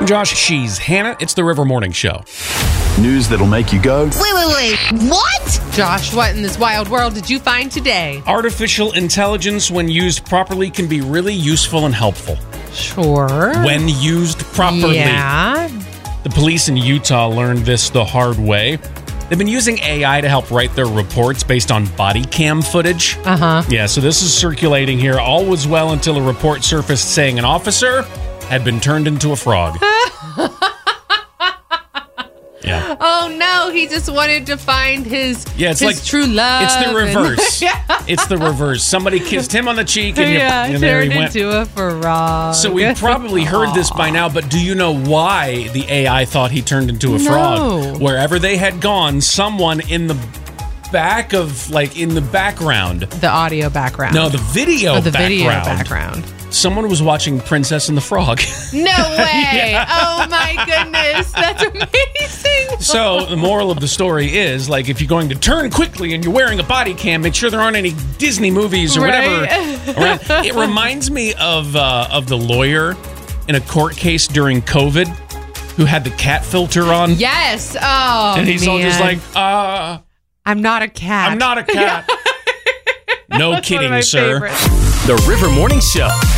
I'm Josh. She's Hannah. It's the River Morning Show. News that'll make you go, Wait. What? Josh, what in this wild world did you find today? Artificial intelligence, when used properly, can be really useful and helpful. Sure. When used properly. Yeah. The police in Utah learned this the hard way. They've been using AI to help write their reports based on body cam footage. Yeah, so this is circulating here. All was well until a report surfaced saying an officer had been turned into a frog. Yeah. Oh no, he just wanted to find his true love. It's the reverse. It's the reverse. Somebody kissed him on the cheek and there he went. Into a frog. So we've probably heard this by now, but do you know why the AI thought he turned into a frog? Wherever they had gone, someone in the back of, in the background. The audio background. No, the video the background. video background. Someone was watching Princess and the Frog. No way. Yeah. Oh my goodness. That's amazing. So the moral of the story is, if you're going to turn quickly and you're wearing a body cam, make sure there aren't any Disney movies or whatever. Right? It reminds me of the lawyer in a court case during COVID who had the cat filter on. Yes. Oh, and he's all just like, I'm not a cat. I'm not a cat. No kidding, sir. Favorites. The River Morning Show.